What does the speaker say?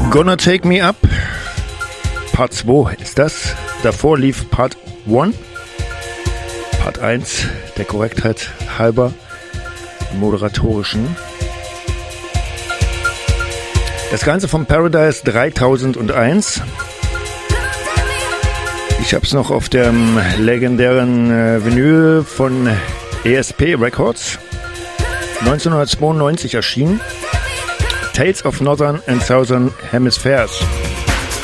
Gonna Take Me Up, Part 2 ist das. Davor lief Part 1. Part 1, der Korrektheit halber, moderatorischen. Das Ganze vom Paradise 3001. Ich habe es noch auf dem legendären Vinyl von ESP Records. 1992 erschienen. Tales of Northern and Southern Hemispheres.